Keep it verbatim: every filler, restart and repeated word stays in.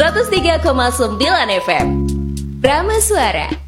seratus tiga koma sembilan F M. Rama Suara.